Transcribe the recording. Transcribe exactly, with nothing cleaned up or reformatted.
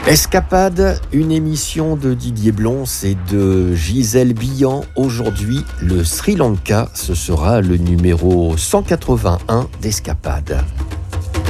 Escapade, une émission de Didier Blons et de Gisèle Billan. Aujourd'hui, le Sri Lanka, ce sera le numéro cent quatre-vingt-un d'Escapade.